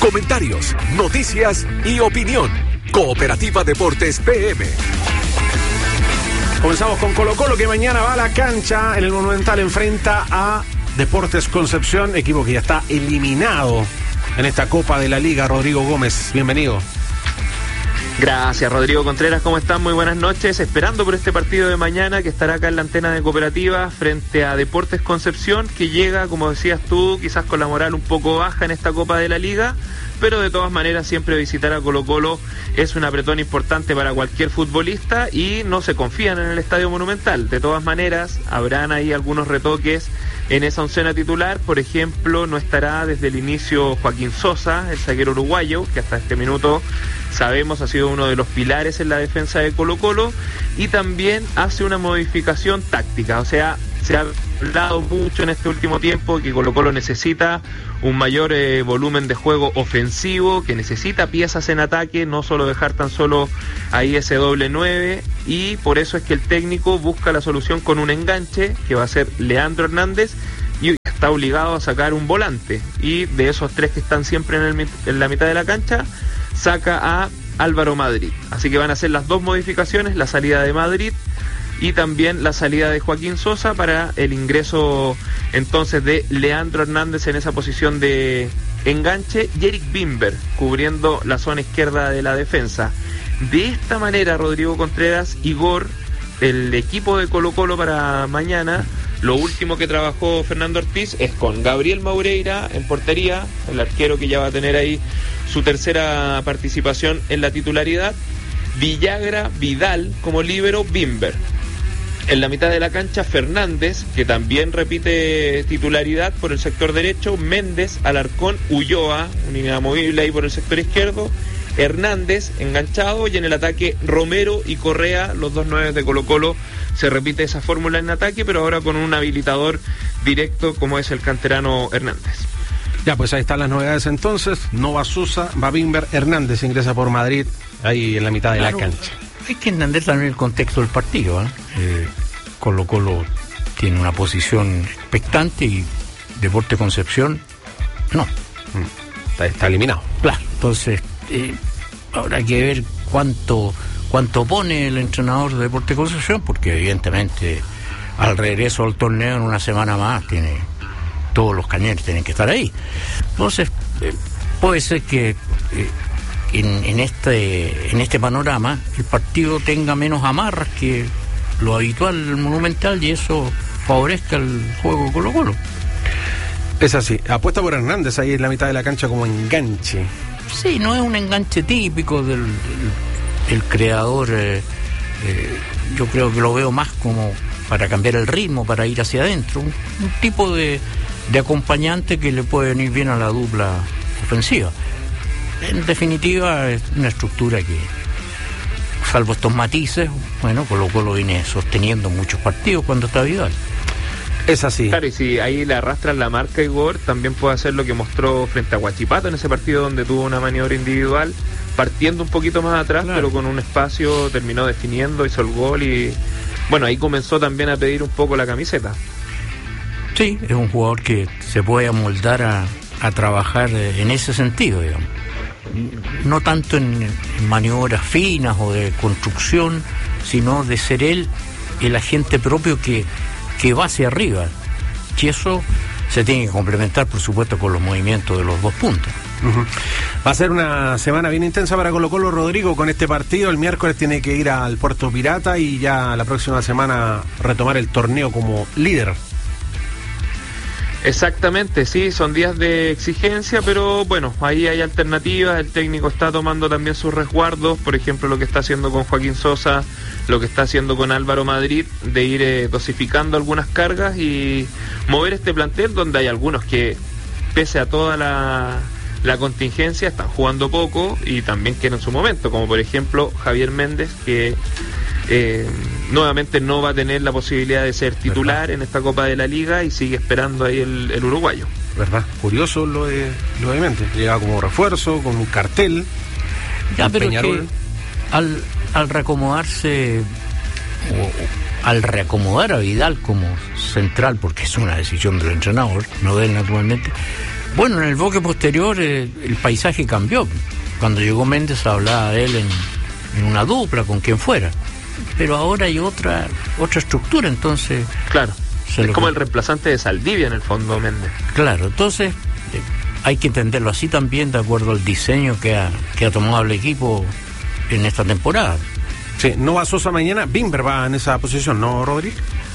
comentarios, noticias y opinión. Cooperativa Deportes PM. Comenzamos con Colo-Colo, que mañana va a la cancha en el Monumental, enfrenta a Deportes Concepción, equipo que ya está eliminado en esta Copa de la Liga. Rodrigo Gómez, bienvenido. Gracias, Rodrigo Contreras, ¿cómo están? Muy buenas noches. Esperando por este partido de mañana que estará acá en la antena de Cooperativa frente a Deportes Concepción, que llega, como decías tú, quizás con la moral un poco baja en esta Copa de la Liga, pero de todas maneras siempre visitar a Colo-Colo es un apretón importante para cualquier futbolista y no se confían en el Estadio Monumental. De todas maneras, habrán ahí algunos retoques en esa oncena titular. Por ejemplo, no estará desde el inicio Joaquín Sosa, el zaguero uruguayo, que hasta este minuto sabemos ha sido uno de los pilares en la defensa de Colo-Colo, y también hace una modificación táctica. O sea, se ha hablado mucho en este último tiempo que Colo-Colo necesita un mayor volumen de juego ofensivo, que necesita piezas en ataque, no solo dejar tan solo ahí ese doble 9, y por eso es que el técnico busca la solución con un enganche que va a ser Leandro Hernández, y está obligado a sacar un volante, y de esos tres que están siempre en la mitad de la cancha, saca a Álvaro Madrid. Así que van a hacer las dos modificaciones, la salida de Madrid y también la salida de Joaquín Sosa, para el ingreso entonces de Leandro Hernández en esa posición de enganche, y Eric Bimber cubriendo la zona izquierda de la defensa. De esta manera, Rodrigo Contreras, Igor, el equipo de Colo-Colo para mañana, lo último que trabajó Fernando Ortiz es con Gabriel Maureira en portería, el arquero que ya va a tener ahí su tercera participación en la titularidad, Villagra, Vidal como líbero, Bimber. En la mitad de la cancha, Fernández, que también repite titularidad por el sector derecho, Méndez, Alarcón, Ulloa, unidad movible ahí por el sector izquierdo, Hernández enganchado, y en el ataque Romero y Correa, los dos 9 de Colo-Colo. Se repite esa fórmula en ataque, pero ahora con un habilitador directo como es el canterano Hernández. Ya, pues ahí están las novedades entonces. No va Sosa, va Bimber, Hernández ingresa por Madrid, ahí en la mitad de la cancha. Hay que entender también el contexto del partido, Colo-Colo tiene una posición expectante y Deportes Concepción no. Está eliminado. Claro, entonces habrá que ver cuánto pone el entrenador de Deportes Concepción, porque evidentemente al regreso al torneo en una semana más todos los cañones tienen que estar ahí. Entonces puede ser que en este panorama el partido tenga menos amarras que lo habitual en el Monumental, y eso favorezca el juego de Colo-Colo. Es así, apuesta por Hernández ahí en la mitad de la cancha como enganche. Sí, no es un enganche típico del creador, yo creo que lo veo más como para cambiar el ritmo, para ir hacia adentro, un tipo de acompañante que le puede venir bien a la dupla ofensiva. En definitiva, es una estructura que, salvo estos matices, bueno, Colo-Colo viene sosteniendo muchos partidos cuando está Vidal. Es así. Claro, y si ahí le arrastran la marca Igor, también puede hacer lo que mostró frente a Huachipato en ese partido donde tuvo una maniobra individual, partiendo un poquito más atrás, claro, pero con un espacio terminó definiendo, hizo el gol, y bueno, ahí comenzó también a pedir un poco la camiseta. Sí, es un jugador que se puede amoldar a trabajar en ese sentido, digamos. No tanto en maniobras finas o de construcción, sino de ser él el agente propio que va hacia arriba. Y eso se tiene que complementar, por supuesto, con los movimientos de los dos puntos. Uh-huh. Va a ser una semana bien intensa para Colo-Colo, Rodrigo, con este partido. El miércoles tiene que ir al Puerto Pirata y ya la próxima semana retomar el torneo como líder. Exactamente, sí, son días de exigencia, pero bueno, ahí hay alternativas. El técnico está tomando también sus resguardos, por ejemplo lo que está haciendo con Joaquín Sosa, lo que está haciendo con Álvaro Madrid, de ir dosificando algunas cargas y mover este plantel, donde hay algunos que, pese a toda la contingencia, están jugando poco y también quieren su momento, como por ejemplo Javier Méndez, que nuevamente no va a tener la posibilidad de ser titular, ¿verdad?, en esta Copa de la Liga, y sigue esperando ahí el uruguayo. ¿Verdad? Curioso lo de Méndez. Llega como refuerzo, con un cartel. Ya, pero que al reacomodarse, o al reacomodar a Vidal como central, porque es una decisión del entrenador, no de él naturalmente, Bueno, en el bloque posterior el paisaje cambió. Cuando llegó Méndez hablaba de él en una dupla, con quien fuera. Pero ahora hay otra estructura, entonces... Claro, es como el reemplazante de Saldivia en el fondo, Méndez. Claro, entonces hay que entenderlo así también, de acuerdo al diseño que ha tomado el equipo en esta temporada. Sí, no va Sosa mañana, Bimber va en esa posición, ¿no, Rodri?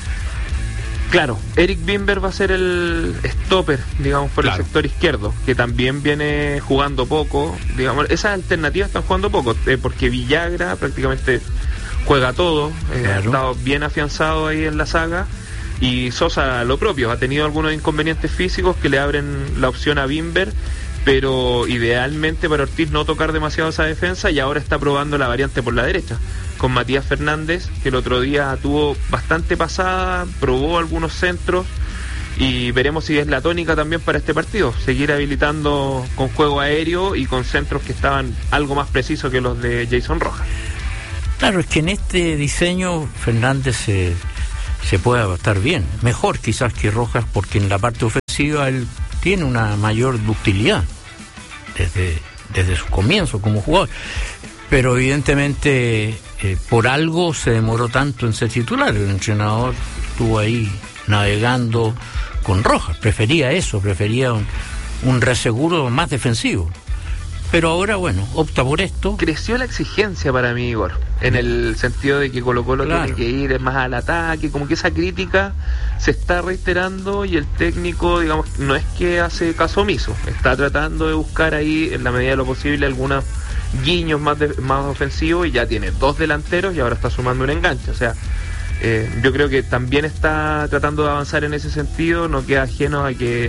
Claro, Eric Bimber va a ser el stopper, digamos, por el sector izquierdo, que también viene jugando poco, digamos, esas alternativas están jugando poco, porque Villagra prácticamente juega todo, ha estado bien afianzado ahí en la saga, y Sosa lo propio, ha tenido algunos inconvenientes físicos que le abren la opción a Bimber, pero idealmente para Ortiz no tocar demasiado esa defensa, y ahora está probando la variante por la derecha con Matías Fernández, que el otro día tuvo bastante pasada, probó algunos centros, y veremos si es la tónica también para este partido, seguir habilitando con juego aéreo y con centros que estaban algo más precisos que los de Jason Rojas. Claro, es que en este diseño Fernández se puede adaptar bien, mejor quizás que Rojas, porque en la parte ofensiva él tiene una mayor ductilidad desde su comienzo como jugador, pero evidentemente por algo se demoró tanto en ser titular. El entrenador estuvo ahí navegando con Rojas, prefería un reseguro más defensivo, pero ahora bueno, opta por esto. Creció la exigencia para mí, Igor, en el sentido de que Colo-Colo tiene que ir más al ataque, como que esa crítica se está reiterando, y el técnico, digamos, no es que hace caso omiso, está tratando de buscar ahí en la medida de lo posible algunos guiños más ofensivos, y ya tiene 2 delanteros y ahora está sumando un enganche, o sea, yo creo que también está tratando de avanzar en ese sentido, no queda ajeno a que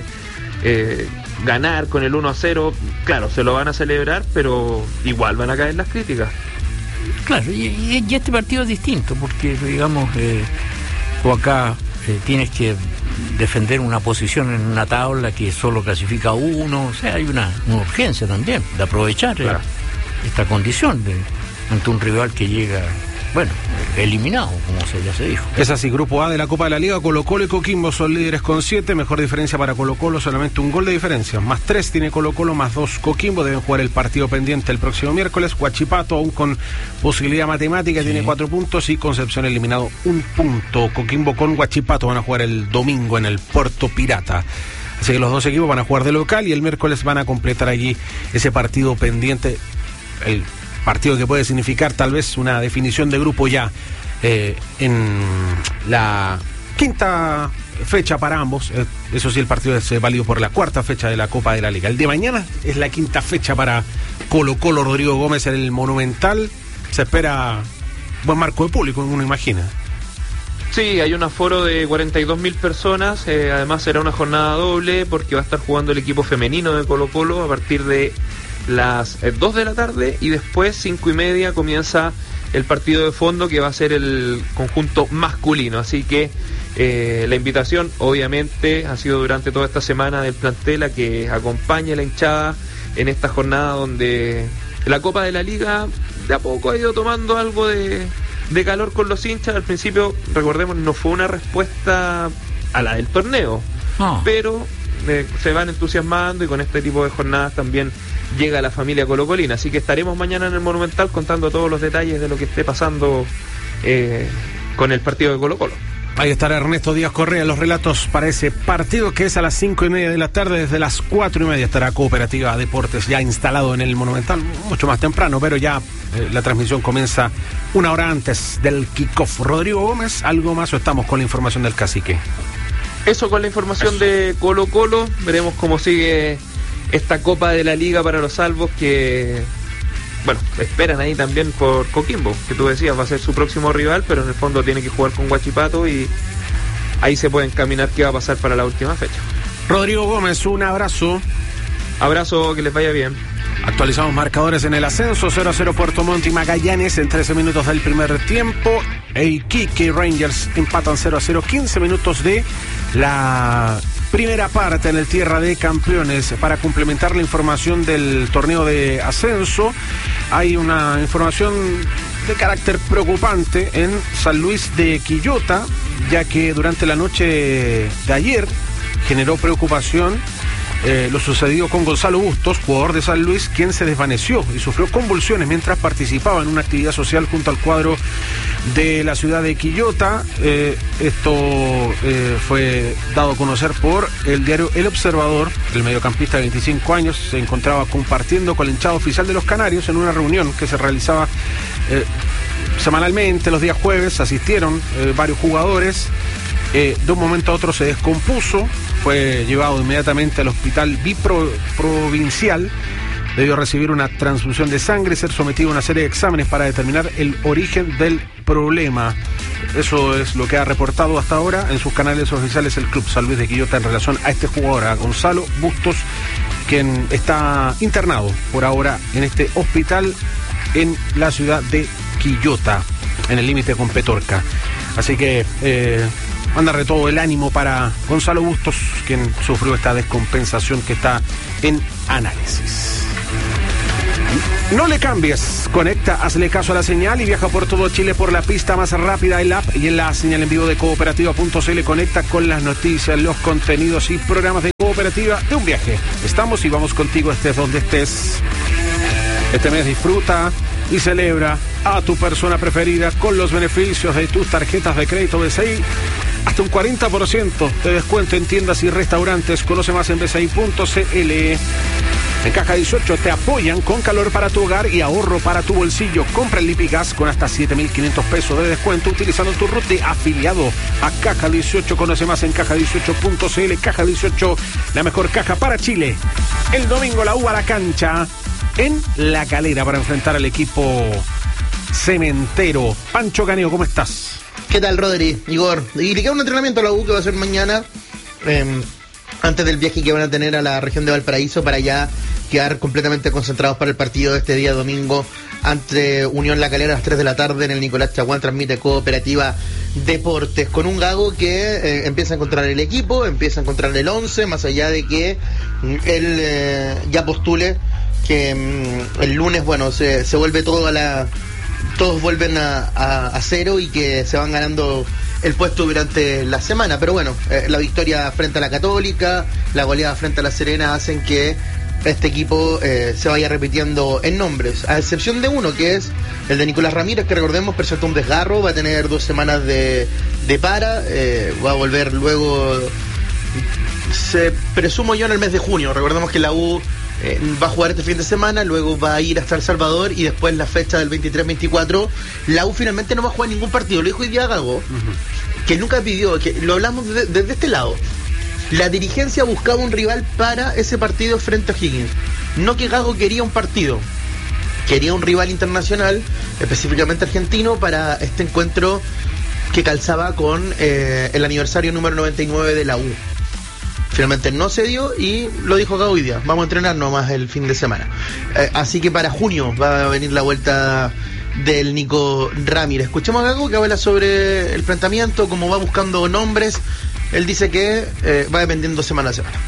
ganar con el 1-0, claro, se lo van a celebrar, pero igual van a caer las críticas. Claro, y este partido es distinto, porque digamos, tú acá tienes que defender una posición en una tabla que solo clasifica uno, o sea, hay una urgencia también de aprovechar esta condición ante un rival que llega, bueno, eliminado, como ya se dijo. Es así, Grupo A de la Copa de la Liga, Colo-Colo y Coquimbo son líderes con 7, mejor diferencia para Colo-Colo, solamente un gol de diferencia, más 3 tiene Colo-Colo, más 2 Coquimbo, deben jugar el partido pendiente el próximo miércoles. Huachipato, aún con posibilidad matemática, tiene 4 puntos, y Concepción eliminado 1 punto. Coquimbo con Huachipato van a jugar el domingo en el Puerto Pirata. Así que los dos equipos van a jugar de local, y el miércoles van a completar allí ese partido pendiente, el partido que puede significar tal vez una definición de grupo ya en la 5ª fecha para ambos. Eso sí, el partido es válido por la 4ª fecha de la Copa de la Liga. El de mañana es la 5ª fecha para Colo-Colo, Rodrigo Gómez, en el Monumental. Se espera buen marco de público, uno imagina. Sí, hay un aforo de 42.000 personas, además será una jornada doble porque va a estar jugando el equipo femenino de Colo-Colo a partir de las 2 de la tarde, y después 5:30 comienza el partido de fondo, que va a ser el conjunto masculino, así que la invitación obviamente ha sido durante toda esta semana del plantel a que acompañe a la hinchada en esta jornada donde la Copa de la Liga de a poco ha ido tomando algo de calor con los hinchas. Al principio, recordemos, no fue una respuesta a la del torneo, pero se van entusiasmando, y con este tipo de jornadas también llega la familia colocolina, así que estaremos mañana en el Monumental contando todos los detalles de lo que esté pasando con el partido de Colo-Colo. Ahí estará Ernesto Díaz Correa en los relatos para ese partido, que es a las 5:30 de la tarde. Desde las 4:30 estará Cooperativa Deportes ya instalado en el Monumental, mucho más temprano, pero ya la transmisión comienza 1 hora antes del kickoff. Rodrigo Gómez, ¿algo más o estamos con la información del cacique? Eso con la información de Colo-Colo. Veremos cómo sigue esta Copa de la Liga para los salvos, que bueno, esperan ahí también por Coquimbo, que tú decías va a ser su próximo rival, pero en el fondo tiene que jugar con Huachipato, y ahí se puede encaminar qué va a pasar para la última fecha. Rodrigo Gómez, un abrazo. Abrazo, que les vaya bien. Actualizamos marcadores en el ascenso. 0-0 Puerto Montt y Magallanes en 13 minutos del primer tiempo. Iquique y Rangers empatan 0-0, 15 minutos de la primera parte en el Tierra de Campeones. Para complementar la información del torneo de ascenso, hay una información de carácter preocupante en San Luis de Quillota, ya que durante la noche de ayer generó preocupación lo sucedido con Gonzalo Bustos, jugador de San Luis, quien se desvaneció y sufrió convulsiones mientras participaba en una actividad social junto al cuadro de la ciudad de Quillota. Esto fue dado a conocer por el diario El Observador. El mediocampista de 25 años se encontraba compartiendo con el hinchada oficial de los Canarios en una reunión que se realizaba semanalmente los días jueves. Asistieron varios jugadores. De un momento a otro se descompuso, fue llevado inmediatamente al hospital biprovincial, debió recibir una transfusión de sangre, ser sometido a una serie de exámenes para determinar el origen del problema. Eso es lo que ha reportado hasta ahora en sus canales oficiales el Club San Luis de Quillota en relación a este jugador, a Gonzalo Bustos, quien está internado por ahora en este hospital en la ciudad de Quillota, en el límite con Petorca. Así que mandarle todo el ánimo para Gonzalo Bustos, quien sufrió esta descompensación que está en análisis. No le cambies, conecta, hazle caso a la señal y viaja por todo Chile por la pista más rápida, el app y en la señal en vivo de cooperativa.cl. Conecta con las noticias, los contenidos y programas de Cooperativa de un viaje. Estamos y vamos contigo, estés donde estés. Este mes disfruta y celebra a tu persona preferida con los beneficios de tus tarjetas de crédito BCI. Hasta un 40% de descuento en tiendas y restaurantes. Conoce más en bci.cl. En Caja 18 te apoyan con calor para tu hogar y ahorro para tu bolsillo. Compra el Lipigas con hasta 7.500 pesos de descuento utilizando tu RUT de afiliado a Caja 18. Conoce más en caja18.cl. Caja 18, la mejor caja para Chile. El domingo la U a la cancha en La Calera para enfrentar al equipo cementero. Pancho Caneo, ¿cómo estás? ¿Qué tal, Rodri? Igor. Y le queda un entrenamiento a la U que va a ser mañana, antes del viaje que van a tener a la región de Valparaíso, para ya quedar completamente concentrados para el partido de este día domingo ante Unión La Calera a las 3 de la tarde en el Nicolás Chaguán. Transmite Cooperativa Deportes, con un Gago que empieza a encontrar el equipo, empieza a encontrar el 11, más allá de que él ya postule que el lunes, bueno, se vuelve todo todos vuelven a cero y que se van ganando el puesto durante la semana. Pero bueno, la victoria frente a la Católica, la goleada frente a la Serena hacen que este equipo se vaya repitiendo en nombres, a excepción de uno, que es el de Nicolás Ramírez, que recordemos presentó un desgarro, va a tener 2 semanas de para, va a volver luego, se presumo yo, en el mes de junio. Recordemos que la U va a jugar este fin de semana, luego va a ir hasta El Salvador y después la fecha del 23-24 la U finalmente no va a jugar ningún partido. Lo dijo hoy día Gago, que nunca pidió, que lo hablamos desde este lado. La dirigencia buscaba un rival para ese partido frente a Higgins, no que Gago quería un partido, quería un rival internacional, específicamente argentino, para este encuentro que calzaba con el aniversario número 99 de la U. Finalmente no se dio y lo dijo Gago hoy día, vamos a entrenar nomás el fin de semana. Así que para junio va a venir la vuelta del Nico Ramírez. Escuchemos a Gago, que habla sobre el planteamiento, cómo va buscando nombres. Él dice que va dependiendo semana a semana.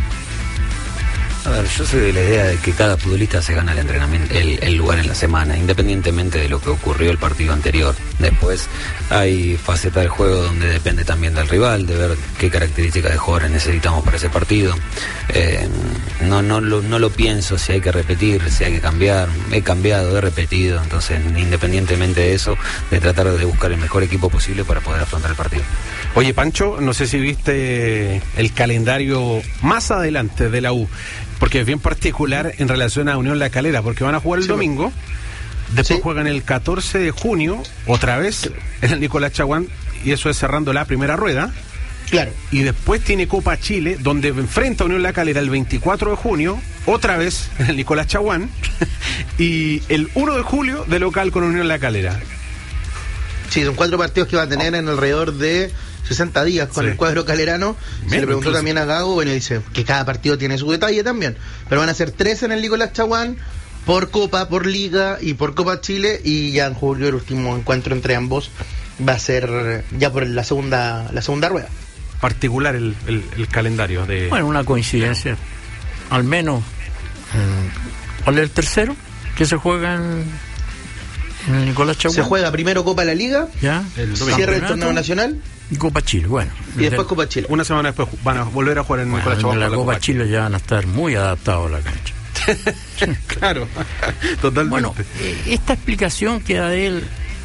A ver, yo soy de la idea de que cada futbolista se gana el entrenamiento, el lugar en la semana, independientemente de lo que ocurrió el partido anterior. Después hay faceta del juego donde depende también del rival, de ver qué características de jugadores necesitamos para ese partido. No lo pienso si hay que repetir, si hay que cambiar. He cambiado, he repetido, entonces independientemente de eso, de tratar de buscar el mejor equipo posible para poder afrontar el partido. Oye, Pancho, no sé si viste el calendario más adelante de la U, porque es bien particular en relación a Unión La Calera, porque van a jugar el domingo, después juegan el 14 de junio, otra vez en el Nicolás Chaguán, y eso es cerrando la primera rueda. Claro. Y después tiene Copa Chile, donde enfrenta a Unión La Calera el 24 de junio, otra vez en el Nicolás Chaguán, y el 1 de julio de local con Unión La Calera. Sí, son 4 partidos que va a tener en alrededor de 60 días con el cuadro calerano. Se le preguntó también a Gago, bueno, dice que cada partido tiene su detalle también, pero van a ser 3 en el Nicolás Chaguán, por Copa, por Liga y por Copa Chile, y ya en julio el último encuentro entre ambos va a ser ya por la segunda rueda. Particular el calendario de... Bueno, una coincidencia, al menos. ¿Cuál es el tercero que se juega en el Nicolás Chaguán? Se juega primero Copa de la Liga, ya, cierre el torneo nacional, Y Copa Chile, bueno. Y después Copa Chile. Una semana después van a volver a jugar en Bueno, Colacho en la Bajo Copa Chile ya van a estar muy adaptados a la cancha. Claro, totalmente. Bueno, esta explicación que da él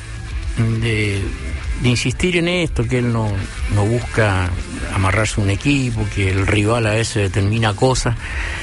de insistir en esto, que él no busca amarrarse a un equipo, que el rival a veces determina cosas,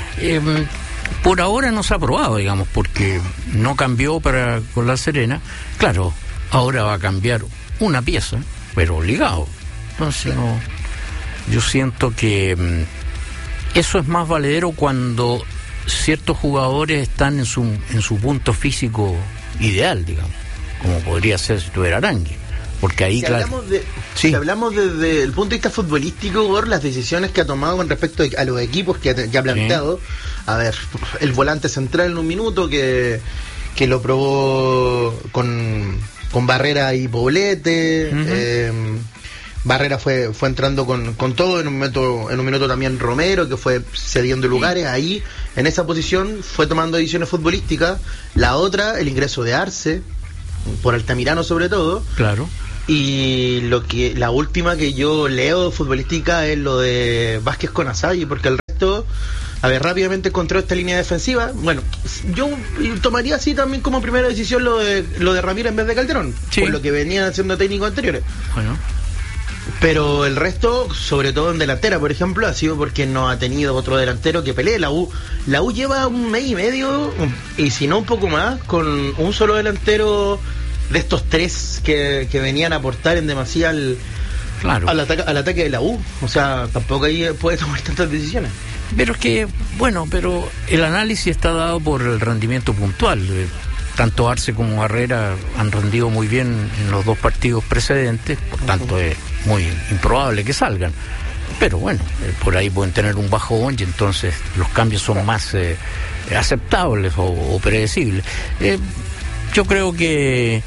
por ahora no se ha probado, digamos, porque no cambió con La Serena. Claro, ahora va a cambiar una pieza, pero obligado. Entonces yo siento que eso es más valedero cuando ciertos jugadores están en su punto físico ideal, digamos, como podría ser si tuviera Arangui, porque ahí si hablamos desde el punto de vista futbolístico, por las decisiones que ha tomado con respecto a los equipos que ha planteado, a ver, el volante central en un minuto que lo probó con Barrera y Poblete, Barrera fue entrando con todo, en un minuto también Romero, que fue cediendo lugares. Ahí, en esa posición, fue tomando decisiones futbolísticas. La otra, el ingreso de Arce, por Altamirano sobre todo. Claro. Y la última que yo leo futbolística es lo de Vázquez con Asagi, porque el resto, a ver, rápidamente encontró esta línea defensiva. Bueno, yo tomaría así también como primera decisión lo de Ramírez en vez de Calderón, por lo que venían haciendo técnicos anteriores. Bueno. Pero el resto, sobre todo en delantera, por ejemplo, ha sido porque no ha tenido otro delantero que pelee. La U lleva un mes y medio, y si no un poco más, con un solo delantero de estos tres que venían a aportar en demasía al ataque de la U. O sea, tampoco ahí puede tomar tantas decisiones. Pero es que, pero el análisis está dado por el rendimiento puntual. Tanto Arce como Barrera han rendido muy bien en los dos partidos precedentes, por tanto es muy improbable que salgan. Pero bueno, por ahí pueden tener un bajón y entonces los cambios son más aceptables o predecibles. Yo creo que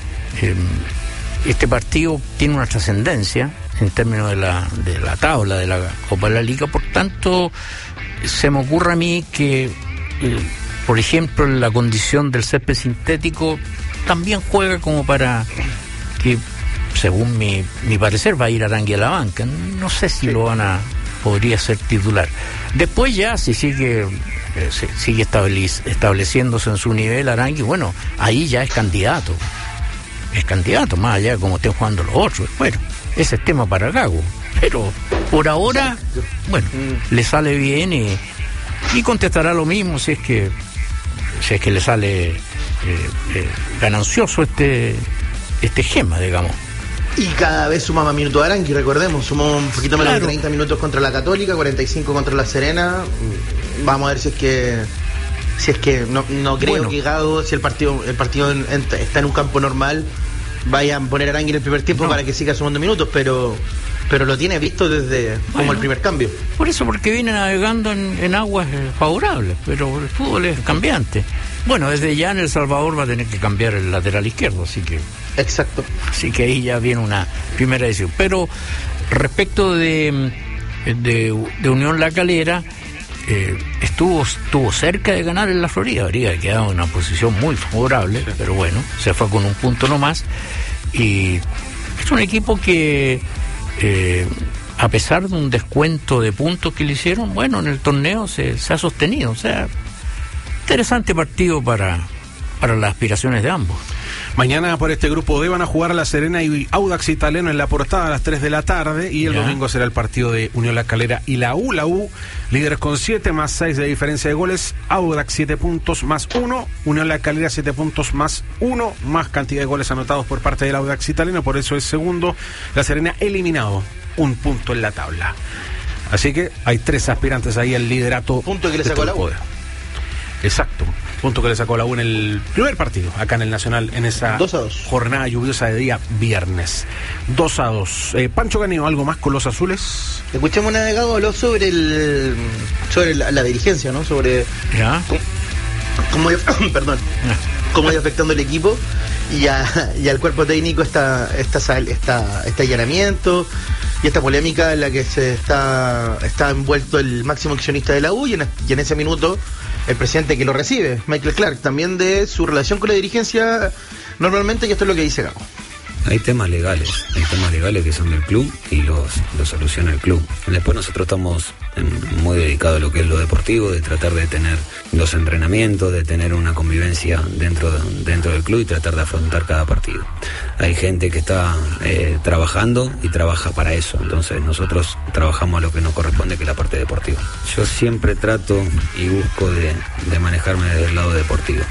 este partido tiene una trascendencia en términos de la tabla de la Copa de la Liga, por tanto se me ocurre a mí que por ejemplo, la condición del césped sintético también juega como para que, según mi parecer, va a ir Arangui a la banca. No sé si podría ser titular. Después ya, si sigue estableciéndose en su nivel Arangui, bueno, ahí ya es candidato. Es candidato, más allá de cómo estén jugando los otros. Bueno, ese es tema para Gago. Pero por ahora, bueno, le sale bien y contestará lo mismo si es que le sale ganancioso este Gema, digamos. Y cada vez suma más minutos Arangui, recordemos, sumó un poquito menos de 30 minutos contra la Católica, 45 contra la Serena. Vamos a ver si es que no creo que Gago, si el partido está en un campo normal, vayan a poner a Arangui en el primer tiempo para que siga sumando minutos, pero lo tiene visto desde como el primer cambio. Por eso, porque viene navegando en aguas favorables, pero el fútbol es cambiante. Bueno, desde ya en El Salvador va a tener que cambiar el lateral izquierdo, así que... Exacto. Así que ahí ya viene una primera decisión. Pero respecto de Unión La Calera, estuvo cerca de ganar en la Florida, habría quedado en una posición muy favorable, pero bueno, se fue con un punto nomás. Y es un equipo que... a pesar de un descuento de puntos que le hicieron, bueno, en el torneo se ha sostenido. O sea, interesante partido para las aspiraciones de ambos. Mañana por este grupo D van a jugar La Serena y Audax Italiano en la portada a las 3 de la tarde, y el domingo será el partido de Unión La Calera y la U. La U, líderes con 7 más 6 de diferencia de goles, Audax 7 puntos más 1, Unión La Calera 7 puntos más 1, más cantidad de goles anotados por parte del Audax Italiano, por eso es segundo. La Serena eliminado, 1 punto en la tabla. Así que hay 3 aspirantes ahí al liderato. Punto que le sacó la U. Exacto, punto que le sacó la U en el primer partido, acá en el Nacional, en esa 2-2. Jornada lluviosa de día viernes. 2-2. Pancho Caneo, ¿algo más con los azules? Escuchamos una de Gago, habló sobre la dirigencia, ¿no? Sobre cómo iba afectando el equipo y al cuerpo técnico este allanamiento y esta polémica en la que se está envuelto el máximo accionista de la U, y en ese minuto el presidente que lo recibe, Michael Clark, también de su relación con la dirigencia normalmente, y esto es lo que dice Gago. Hay temas legales que son del club y los soluciona el club. Después nosotros estamos muy dedicados a lo que es lo deportivo, de tratar de tener los entrenamientos, de tener una convivencia dentro del club y tratar de afrontar cada partido. Hay gente que está trabajando y trabaja para eso, entonces nosotros trabajamos a lo que nos corresponde, que es la parte deportiva. Yo siempre trato y busco de manejarme desde el lado deportivo.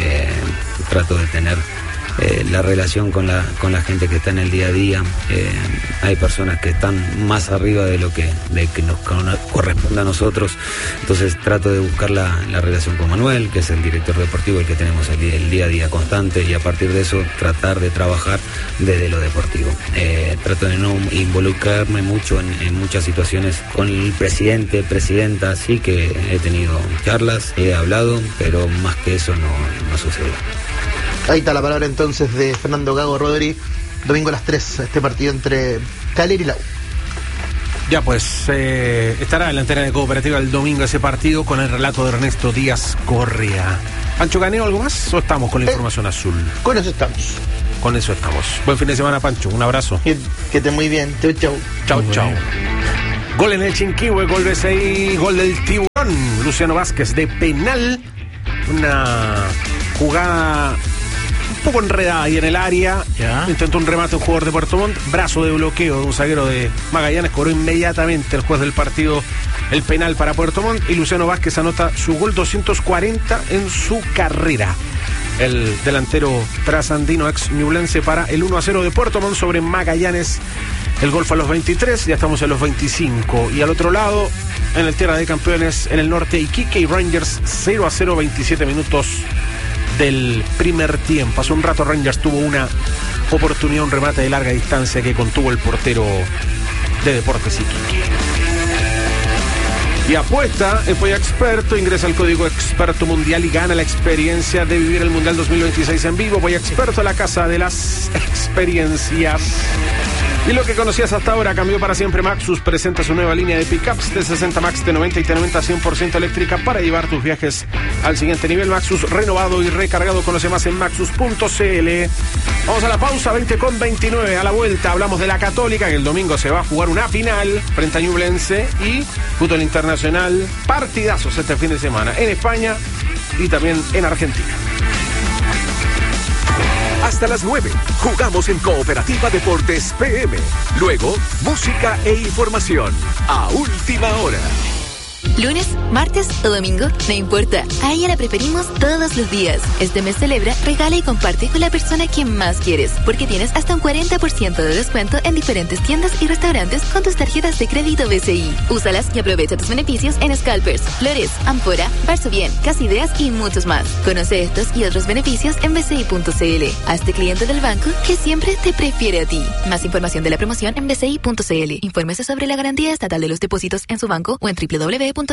Trato de tener la relación con la gente que está en el día a día. Hay personas que están más arriba de que nos corresponde a nosotros, entonces trato de buscar la relación con Manuel, que es el director deportivo, el que tenemos el día a día constante, y a partir de eso tratar de trabajar desde lo deportivo. Trato de no involucrarme mucho en muchas situaciones con el presidenta, sí que he tenido charlas, he hablado, pero más que eso no sucede. Ahí está la palabra entonces de Fernando Gago. Rodri, domingo a las 3, este partido entre Cagliari y la U. Ya pues, estará en la antena de Cooperativa el domingo ese partido con el relato de Ernesto Díaz Correa. Pancho Caneo, ¿algo más? ¿O estamos con la información azul? Con eso estamos. Con eso estamos. Buen fin de semana, Pancho. Un abrazo. Que esté muy bien. Chau. Chau. Gol en el Chinquihue, gol BCI, gol del Tiburón. Luciano Vázquez de penal. Una jugada un poco enredada ahí en el área. ¿Ya? Intentó un remate un jugador de Puerto Montt, brazo de bloqueo de un zaguero de Magallanes, cobró inmediatamente el juez del partido el penal para Puerto Montt y Luciano Vázquez anota su gol 240 en su carrera. El delantero trasandino ex ñublense para el 1-0 de Puerto Montt sobre Magallanes. El gol fue a los 23, ya estamos en los 25. Y al otro lado, en el Tierra de Campeones, en el norte, Iquique y Rangers 0-0, 27 minutos del primer tiempo. Hace un rato Rangers tuvo una oportunidad, un remate de larga distancia que contuvo el portero de Deportes Iquique. Y apuesta en Polla Experto, ingresa al código Experto Mundial y gana la experiencia de vivir el Mundial 2026 en vivo. Polla Experto, la casa de las experiencias. Y lo que conocías hasta ahora cambió para siempre. Maxus presenta su nueva línea de pickups de 60 Max, de 90 y de 90 100% eléctrica para llevar tus viajes al siguiente nivel. Maxus renovado y recargado. Conoce más en maxus.cl. Vamos a la pausa, 20:29. A la vuelta hablamos de la Católica, que el domingo se va a jugar una final frente a Ñublense, y fútbol internacional. Partidazos este fin de semana en España y también en Argentina. Hasta las 9, jugamos en Cooperativa Deportes PM. Luego, música e información a última hora. Lunes, martes o domingo, no importa. A ella la preferimos todos los días. Este mes celebra, regala y comparte con la persona que más quieres, porque tienes hasta un 40% de descuento en diferentes tiendas y restaurantes con tus tarjetas de crédito BCI. Úsalas y aprovecha tus beneficios en Scalpers, Flores, Ampora, Barso Bien, Casa Ideas y muchos más. Conoce estos y otros beneficios en bci.cl. Hazte cliente del banco que siempre te prefiere a ti. Más información de la promoción en bci.cl. Infórmese sobre la garantía estatal de los depósitos en su banco o en www.cmfchile.cl.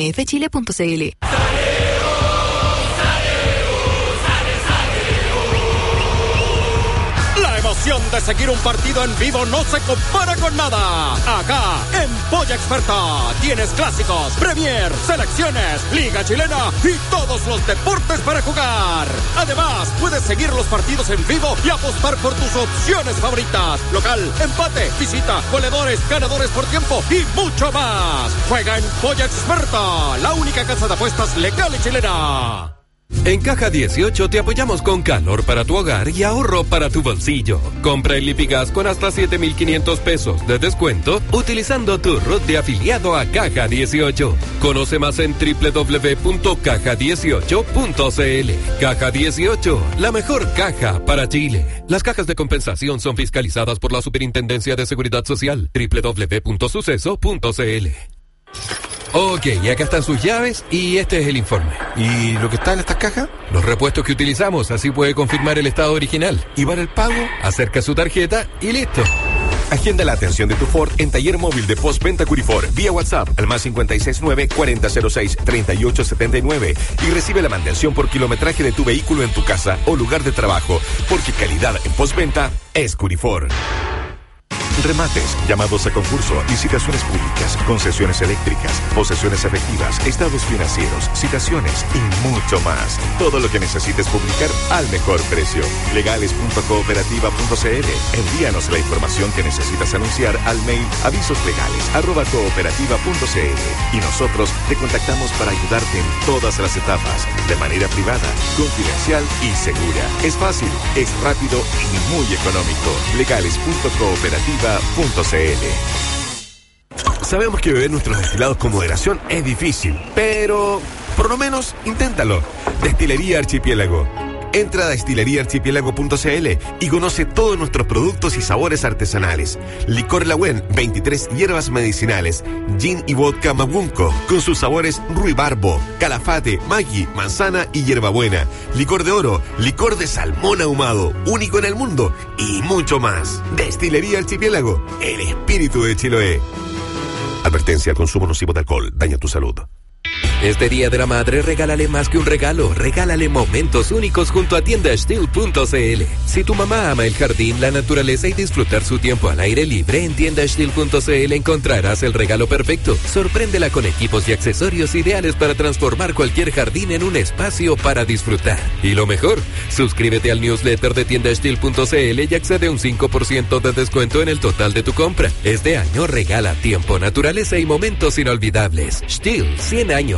La emoción de seguir un partido en vivo no se compara con nada. Acá, en Polla Experta, tienes clásicos, Premier, selecciones, Liga Chilena y todos los deportes para jugar. Además, puedes seguir los partidos en vivo y apostar por tus opciones favoritas. Local, empate, visita, goleadores, ganadores por tiempo y mucho más. Juega en Polla Experta, la única casa de apuestas legal y chilena. En Caja 18 te apoyamos con calor para tu hogar y ahorro para tu bolsillo. Compra el Lipigas con hasta 7,500 pesos de descuento utilizando tu RUT de afiliado a Caja 18. Conoce más en www.caja18.cl. Caja 18, la mejor caja para Chile. Las cajas de compensación son fiscalizadas por la Superintendencia de Seguridad Social. www.suceso.cl. Ok, y acá están sus llaves y este es el informe. ¿Y lo que está en estas cajas? Los repuestos que utilizamos, así puede confirmar el estado original. ¿Y para el pago? Acerca su tarjeta y listo. Agenda la atención de tu Ford en Taller Móvil de Postventa Curifor vía WhatsApp al más 569-4006-3879 y recibe la mantención por kilometraje de tu vehículo en tu casa o lugar de trabajo, porque calidad en postventa es Curifor. remates, llamados a concurso, licitaciones públicas, concesiones eléctricas, posesiones efectivas, estados financieros, citaciones y mucho más. Todo lo que necesites publicar al mejor precio. Legales.cooperativa.cl. Envíanos la información que necesitas anunciar al mail avisoslegales@cooperativa.cl y nosotros te contactamos para ayudarte en todas las etapas, de manera privada, confidencial y segura. Es fácil, es rápido y muy económico. Legales.cooperativa.cl. Sabemos que beber nuestros destilados con moderación es difícil, pero por lo menos inténtalo. Destilería Archipiélago. Entra a destileriaarchipiélago.cl y conoce todos nuestros productos y sabores artesanales. Licor Lagüen, 23 hierbas medicinales. Gin y vodka Mabunco, con sus sabores ruibarbo, calafate, maggi, manzana y hierbabuena. Licor de oro, licor de salmón ahumado, único en el mundo, y mucho más. Destilería Archipiélago, el espíritu de Chiloé. Advertencia: el consumo nocivo de alcohol daña tu salud. Este Día de la Madre, regálale más que un regalo, regálale momentos únicos junto a tiendastil.cl. Si tu mamá ama el jardín, la naturaleza y disfrutar su tiempo al aire libre, en tiendastil.cl encontrarás el regalo perfecto. Sorpréndela con equipos y accesorios ideales para transformar cualquier jardín en un espacio para disfrutar. Y lo mejor, suscríbete al newsletter de tiendastil.cl y accede a un 5% de descuento en el total de tu compra. Este año regala tiempo, naturaleza y momentos inolvidables. Stihl, 100 años.